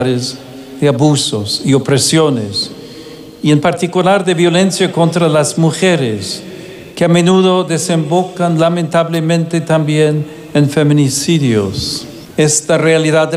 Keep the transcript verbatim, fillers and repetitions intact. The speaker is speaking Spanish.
de abusos y opresiones, y en particular de violencia contra las mujeres, que a menudo desembocan lamentablemente también en feminicidios. Esta realidad